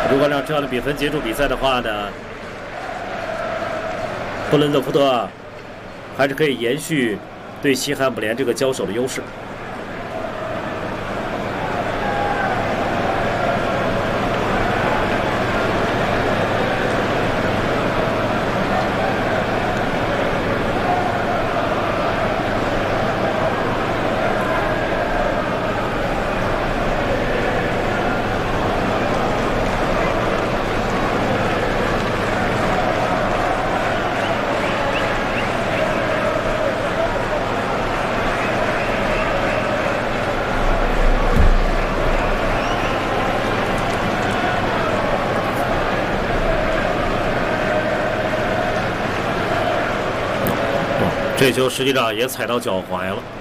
如果让这样的比分结束比赛的话呢，布伦特福德还是可以延续对西汉姆联这个交手的优势。这球实际上也踩到脚踝了。